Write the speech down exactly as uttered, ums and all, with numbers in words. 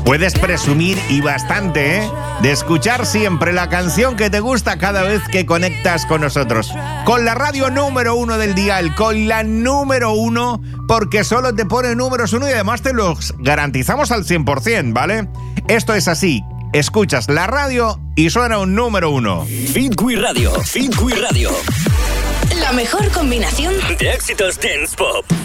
Puedes presumir, y bastante, ¿eh?, de escuchar siempre la canción que te gusta cada vez que conectas con nosotros. Con la radio número uno del dial, con la número uno, porque solo te pone números uno y además te los garantizamos al cien por ciento, ¿vale? Esto es así. Escuchas la radio y suena un número uno. Fitwi Radio, Fitwi Radio. La mejor combinación de éxitos dance pop.